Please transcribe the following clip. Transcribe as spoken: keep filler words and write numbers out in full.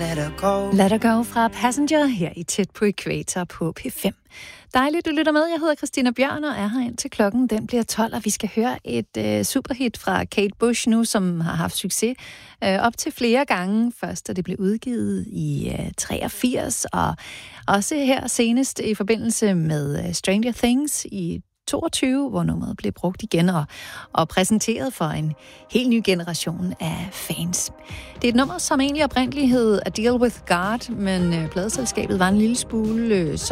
let her go. Let her go fra Passenger her i Tæt på Ækvator på P fem. Dejligt, du lytter med. Jeg hedder Christina Bjørn og er her indtil klokken den bliver tolv, og vi skal høre et øh, superhit fra Kate Bush nu, som har haft succes øh, op til flere gange. Først da det blev udgivet i øh, treogfirs, og også her senest i forbindelse med øh, Stranger Things i toogtyve, hvor nummeret blev brugt igen og, og præsenteret for en helt ny generation af fans. Det er et nummer, som egentlig oprindeligt hed A Deal With God, men øh, pladeselskabet var en lille smule øh,